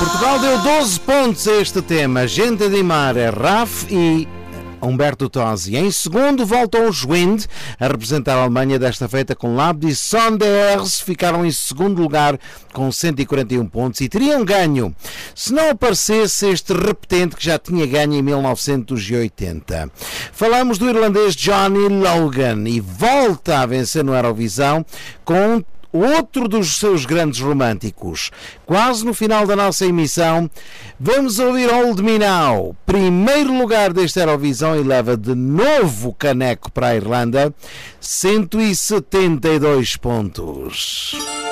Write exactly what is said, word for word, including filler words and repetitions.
Portugal deu doze pontos a este tema. Gente de Mar é Raf e Humberto Tozzi. Em segundo voltam os Wind a representar a Alemanha, desta feita com Lab e Sonders. Ficaram em segundo lugar com cento e quarenta e um pontos e teriam ganho se não aparecesse este repetente que já tinha ganho em mil novecentos e oitenta. Falamos do irlandês Johnny Logan e volta a vencer no Eurovisão com outro dos seus grandes românticos. Quase no final da nossa emissão, vamos ouvir Hold Me Now, primeiro lugar deste Eurovisão, e leva de novo caneco para a Irlanda, cento e setenta e dois pontos.